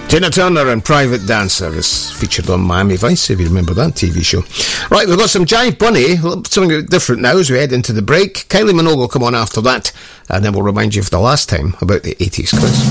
Tina Turner and Private Dancer is featured on Miami Vice, if you remember that TV show. Right, we've got some Jive Bunny, something different now as we head into the break. Kylie Minogue will come on after that, and then we'll remind you for the last time about the 80s quiz.